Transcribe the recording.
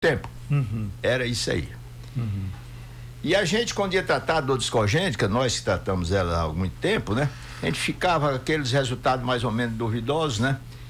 tempo. Era isso aí. E a gente, quando ia tratar a dor discogênica, nós que tratamos ela há muito tempo, né? A gente ficava aqueles resultados mais ou menos duvidosos, né?